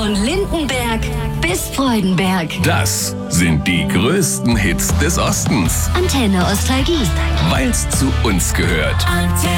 Von Lindenberg bis Freudenberg. Das sind die größten Hits des Ostens. Antenne Ostalgie. Weil's zu uns gehört.